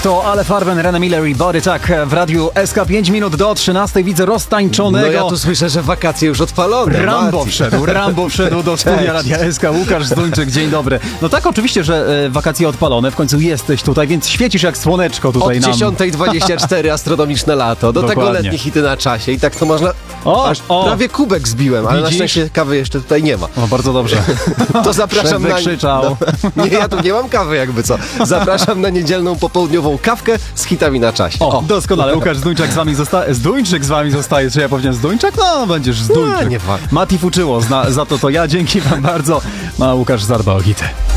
To Ale Farben, Rene Miller i Body Tak w radiu SK. 5 minut do 13. Widzę roztańczonego. No ja tu słyszę, że wakacje już odpalone. Rambo wszedł do studia Radia SK. Łukasz Zduńczyk, dzień dobry. No tak, oczywiście, że wakacje odpalone. W końcu jesteś tutaj, więc świecisz jak słoneczko tutaj nam. Od 10:24 astronomiczne lato. Do Dokładnie. tego letnie hity na czasie. I tak to można... Prawie kubek zbiłem, ale na szczęście kawy jeszcze tutaj nie ma. O, bardzo dobrze. To zapraszam na... krzyczał. Nie, ja tu nie mam kawy jakby co. Zapraszam na niedzielną popołudniową kawkę z hitami na czasie. O, doskonale. Łukasz Zduńczyk z wami zostaje. Zduńczyk z wami zostaje. Czy ja powiedziałem Zduńczyk? No, będziesz Zduńczyk. Nie warto. Mati fuczyło. Za to ja. Dzięki wam bardzo. No, Łukasz zadba o hity.